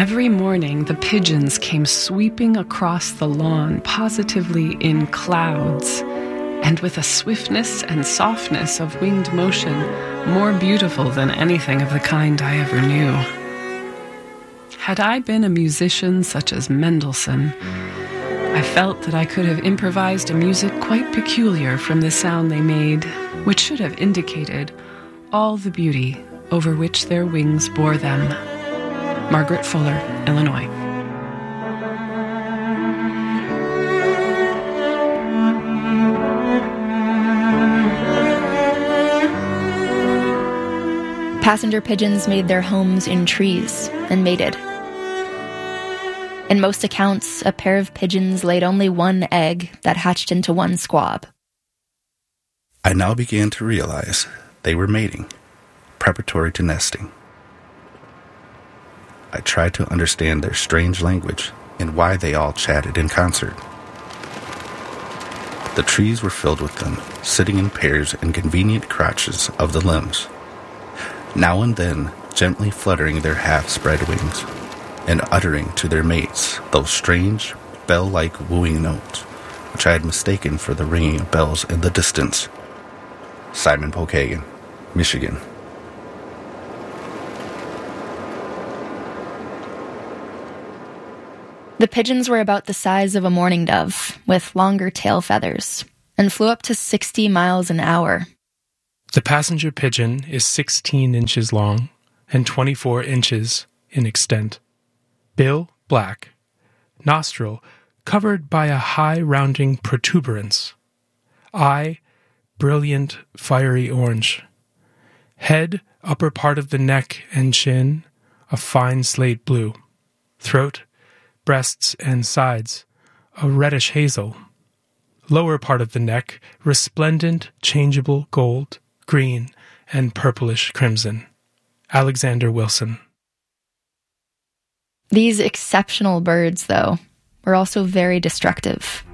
Every morning, the pigeons came sweeping across the lawn, positively in clouds, and with a swiftness and softness of winged motion more beautiful than anything of the kind I ever knew. Had I been a musician such as Mendelssohn, I felt that I could have improvised a music quite peculiar from the sound they made, which should have indicated all the beauty over which their wings bore them. Margaret Fuller, Illinois. Passenger pigeons made their homes in trees and mated. In most accounts, a pair of pigeons laid only one egg that hatched into one squab. I now began to realize they were mating, preparatory to nesting. I tried to understand their strange language and why they all chatted in concert. The trees were filled with them, sitting in pairs in convenient crotches of the limbs, now and then gently fluttering their half-spread wings and uttering to their mates those strange, bell-like wooing notes, which I had mistaken for the ringing of bells in the distance. Simon Pokagon, Michigan. The pigeons were about the size of a mourning dove, with longer tail feathers, and flew up to 60 miles an hour. The passenger pigeon is 16 inches long and 24 inches in extent. Bill, black. Nostril, covered by a high rounding protuberance. Eye, brilliant fiery orange. Head, upper part of the neck and chin, a fine slate blue. Throat, breasts and sides, a reddish hazel. Lower part of the neck, resplendent, changeable gold, green, and purplish crimson. Alexander Wilson. These exceptional birds, though, were also very destructive.